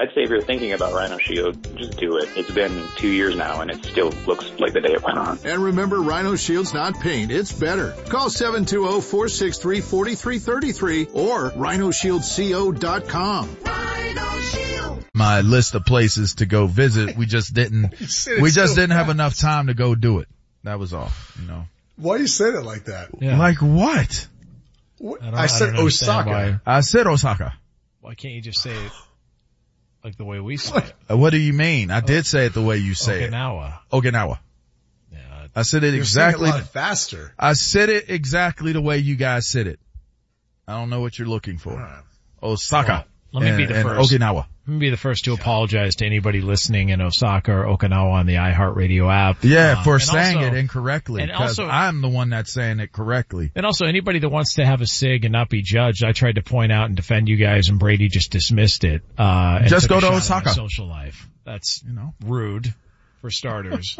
I'd say if you're thinking about Rhino Shield, just do it. It's been 2 years now, and it still looks like the day it went on. And remember, Rhino Shield's not paint, it's better. Call 720-463-4333 or rhinoshieldco.com. Rhino Shield. My list of places to go visit, we just didn't have enough time to go do it. That was all, you know. Why do you say that like that? Yeah. Like what? I said Osaka. I said Osaka. Why can't you just say it like the way we say it? What do you mean? I did say it the way you say Okinawa. it. Okinawa. Yeah. I said it You're exactly. saying it a lot faster. I said it exactly the way you guys said it. I don't know what you're looking for. Right. Osaka. Let me be the first. Okinawa. Let me be the first to apologize to anybody listening in Osaka or Okinawa on the iHeartRadio app. Yeah, for saying it incorrectly. And because also, I'm the one that's saying it correctly. And also, anybody that wants to have a SIG and not be judged, I tried to point out and defend you guys, and Brady just dismissed it. And just go to shot at Osaka. my social life. That's, rude, for starters.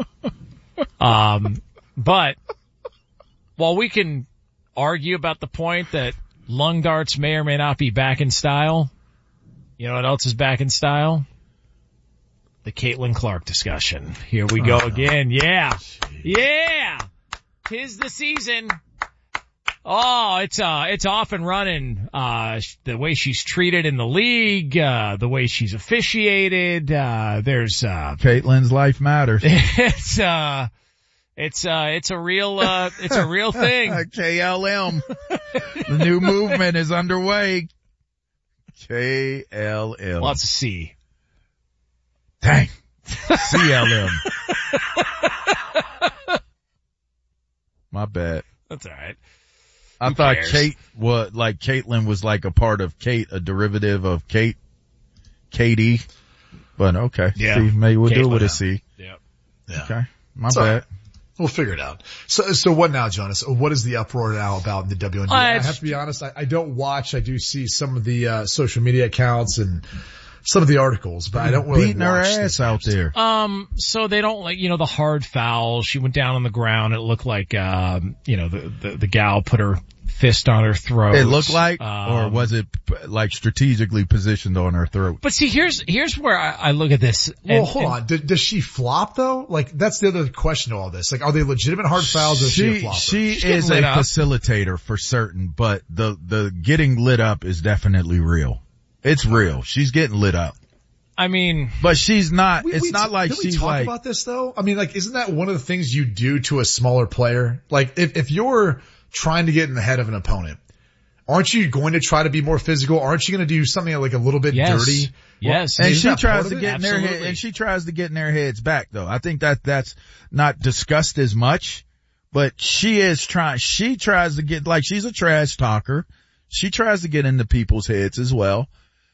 But while we can argue about the point that lung darts may or may not be back in style, you know what else is back in style? The Caitlin Clark discussion. Here we go again. Yeah. Yeah. 'Tis the season. Oh, it's off and running. The way she's treated in the league, the way she's officiated, Caitlin's life matters. It's a real thing. KLM. The new movement is underway. KLM. Lots of C. Dang. CLM. My bad. That's all right. I thought Caitlin was like a part of Kate, a derivative of Kate, Katie. But okay. Yeah. See, maybe we'll do it with a C. Yeah. Okay. My bad. We'll figure it out. So what now, Jonas? What is the uproar now about in the WNBA? I have to be honest. I don't watch. I do see some of the social media accounts and some of the articles, but I don't really beating her ass out there. So they don't the hard foul. She went down on the ground. It looked like, the gal put her fist on her throat. It looked like, or was it like strategically positioned on her throat? But see, here's where I look at this. Well, hold on. Does she flop though? Like, that's the other question to all this. Like, are they legitimate hard fouls or is she a flopper? She is a facilitator for certain, but the getting lit up is definitely real. It's real. She's getting lit up. I mean, but she's not, it's not like she's talk about this though? I mean, like, isn't that one of the things you do to a smaller player? Like, if you're trying to get in the head of an opponent, aren't you going to try to be more physical? Aren't you going to do something like a little bit dirty? Yes. And she tries to get in their head, and she tries to get in their heads back though. I think that's not discussed as much, but she tries to get, like, she's a trash talker. She tries to get into people's heads as well.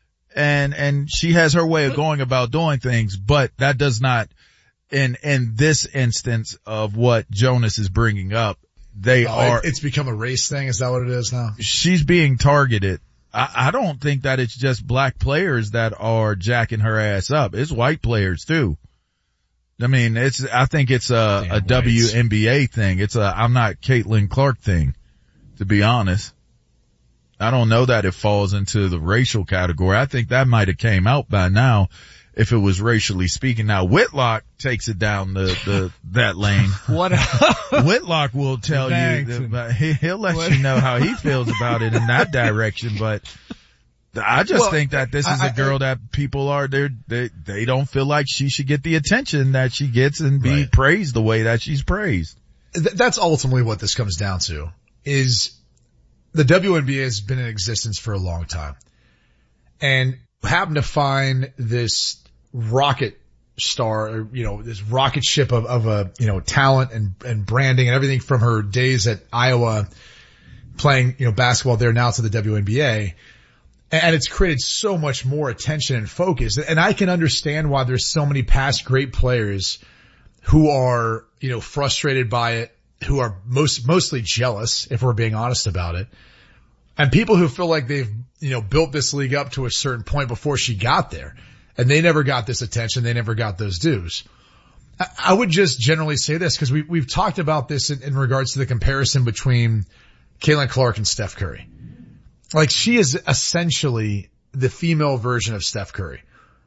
And she has her way of going about doing things, but that does not, in this instance of what Jonas is bringing up, it's become a race thing. Is that what it is now? She's being targeted. I don't think that it's just black players that are jacking her ass up. It's white players too. I mean, I think it's a WNBA thing. It's I'm not Caitlin Clark thing, to be honest. I don't know that it falls into the racial category. I think that might have came out by now if it was racially speaking. Now, Whitlock takes it down that lane. What? Whitlock will tell you, but he'll let you know how he feels about it in that direction. But I just think that this is a girl that people they don't feel like she should get the attention that she gets and be praised the way that she's praised. That's ultimately what this comes down to, is the WNBA has been in existence for a long time, and happen to find this rocket star, this rocket ship of a, talent and branding and everything from her days at Iowa playing, basketball there now to the WNBA. And it's created so much more attention and focus. And I can understand why there's so many past great players who are, frustrated by it, who are mostly jealous, if we're being honest about it. And people who feel like they've, built this league up to a certain point before she got there. And they never got this attention. They never got those dues. I would just generally say this, because we've talked about this in regards to the comparison between Caitlin Clark and Steph Curry. Like, she is essentially the female version of Steph Curry.